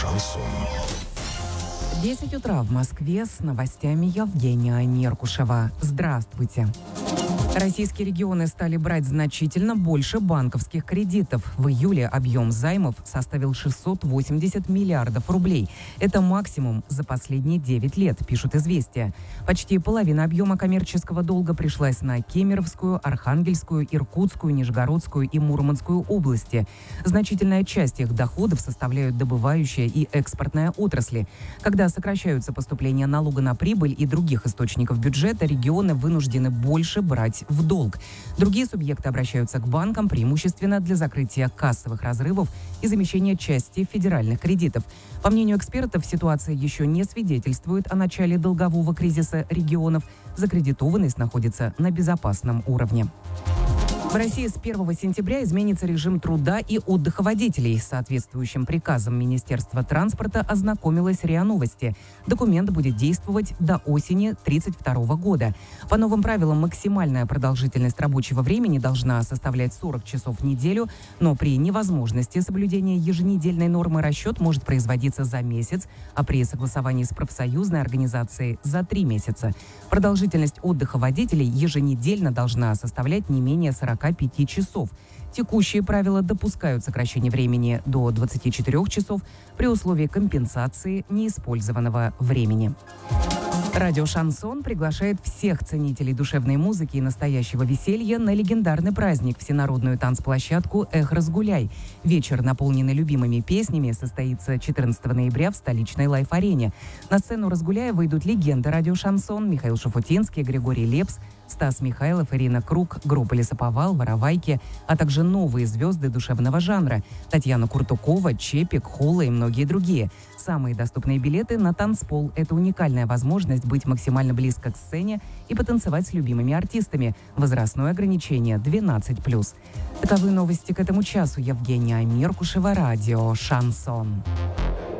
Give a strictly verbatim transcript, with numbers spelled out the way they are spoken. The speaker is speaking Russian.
Шансон. десять утра в Москве, с новостями Евгения Меркушева. Здравствуйте. Российские регионы стали брать значительно больше банковских кредитов. В июле объем займов составил шестьсот восемьдесят миллиардов рублей. Это максимум за последние девять лет, пишут «Известия». Почти половина объема коммерческого долга пришлась на Кемеровскую, Архангельскую, Иркутскую, Нижегородскую и Мурманскую области. Значительная часть их доходов составляют добывающая и экспортная отрасли. Когда сокращаются поступления налога на прибыль и других источников бюджета, регионы вынуждены больше брать в долг. Другие субъекты обращаются к банкам преимущественно для закрытия кассовых разрывов и замещения части федеральных кредитов. По мнению экспертов, ситуация еще не свидетельствует о начале долгового кризиса регионов. Закредитованность находится на безопасном уровне. В России с первого сентября изменится режим труда и отдыха водителей. С соответствующим приказом Министерства транспорта ознакомилась РИА Новости. Документ будет действовать до осени две тысячи тридцать второго года. По новым правилам максимальная продолжительность рабочего времени должна составлять сорок часов в неделю, но при невозможности соблюдения еженедельной нормы расчет может производиться за месяц, а при согласовании с профсоюзной организацией за три месяца. Продолжительность отдыха водителей еженедельно должна составлять не менее сорока пяти часов. Текущие правила допускают сокращение времени до двадцати четырёх часов при условии компенсации неиспользованного времени. Радио «Шансон» приглашает всех ценителей душевной музыки и настоящего веселья на легендарный праздник – всенародную танцплощадку «Эх, разгуляй». Вечер, наполненный любимыми песнями, состоится четырнадцатого ноября в столичной Лайф-арене. На сцену «Разгуляя» выйдут легенды радио «Шансон» Михаил Шуфутинский, Григорий Лепс, Стас Михайлов, Ирина Круг, группа «Лесоповал», «Воровайки», а также новые звезды душевного жанра – Татьяна Куртукова, Чепик, Холла и многие другие. Самые доступные билеты на танцпол – это уникальная возможность быть максимально близко к сцене и потанцевать с любимыми артистами. Возрастное ограничение двенадцать плюс. Таковы новости к этому часу. Евгения Меркушева, радио «Шансон».